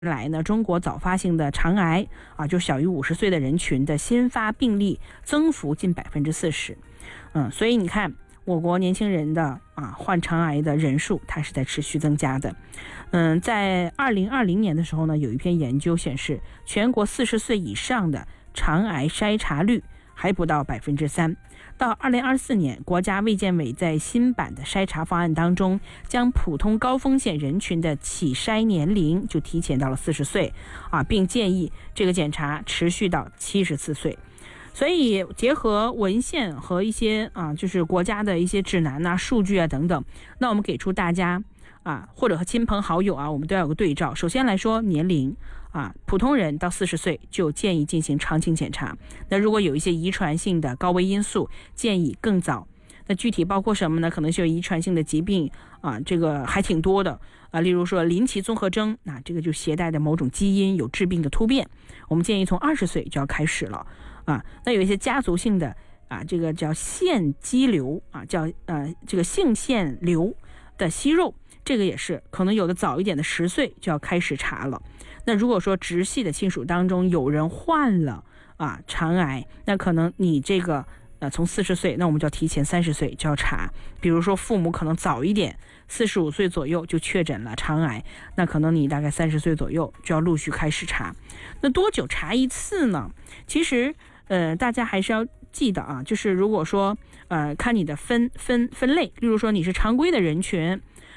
来呢，中国早发性的肠癌就小于50岁的人群的新发病例增幅近40%。所以你看，我国年轻人的患肠癌的人数它是在持续增加的。在2020年的时候呢，有一篇研究显示，全国40岁以上的肠癌筛查率还不到3%。到2024年，国家卫健委在新版的筛查方案当中，将普通高风险人群的起筛年龄就提前到了40岁并建议这个检查持续到74岁。所以结合文献和一些就是国家的一些指南数据等等，那我们给出大家或者和亲朋好友我们都要有个对照。首先来说年龄普通人到40岁就建议进行肠镜检查。那如果有一些遗传性的高危因素，建议更早。那具体包括什么呢？可能是有遗传性的疾病这个还挺多的例如说林奇综合征，这个就携带的某种基因有致病的突变，我们建议从20岁就要开始了那有一些家族性的这个叫腺肌瘤叫这个性腺瘤的息肉，这个也是可能有的早一点的10岁就要开始查了。那如果说直系的亲属当中有人患了肠癌，那可能你这个从40岁，那我们就要提前30岁就要查。比如说父母可能早一点45岁左右就确诊了肠癌，那可能你大概30岁左右就要陆续开始查。那多久查一次呢？其实大家还是要记得就是如果说看你的分类，例如说你是常规的人群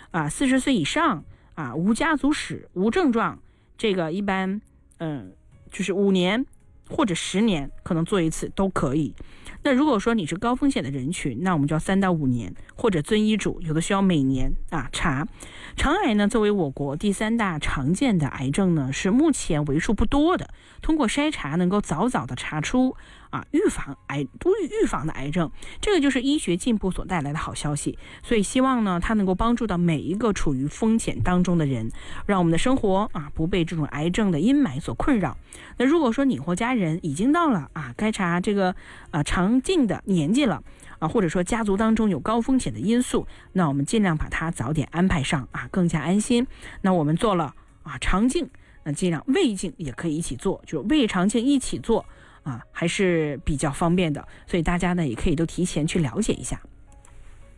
40岁以上无家族史无症状，这个一般就是5年或者10年可能做一次都可以。那如果说你是高风险的人群，那我们就要3到5年，或者遵医嘱，有的需要每年查。肠癌呢，作为我国第3大常见的癌症呢，是目前为数不多的通过筛查能够早早的查出预防的癌症，这个就是医学进步所带来的好消息。所以希望呢，它能够帮助到每一个处于风险当中的人，让我们的生活不被这种癌症的阴霾所困扰。那如果说你或家人已经到了该查这个肠镜的年纪了或者说家族当中有高风险的因素，那我们尽量把它早点安排上更加安心。那我们做了肠镜，那尽量胃镜也可以一起做，就是胃肠镜一起做还是比较方便的。所以大家呢也可以都提前去了解一下。